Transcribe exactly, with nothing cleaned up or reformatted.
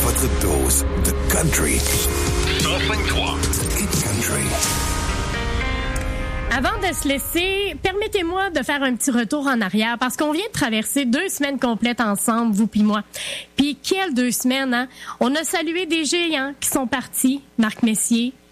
Votre dose de country. cent cinq trois. Hit Country. Avant de se laisser, permettez-moi de faire un petit retour en arrière parce qu'on vient de traverser deux semaines complètes ensemble, vous puis moi. Puis quelles deux semaines, hein? On a salué des géants qui sont partis. Marc Messier,